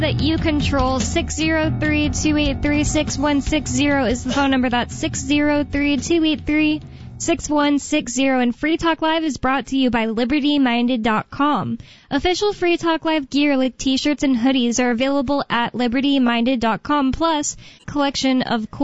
that you control. 603-283-6160 is the phone number. That's 603-283-6160. And Free Talk Live is brought to you by LibertyMinded.com. Official Free Talk Live gear like t-shirts and hoodies are available at LibertyMinded.com, plus collection of cool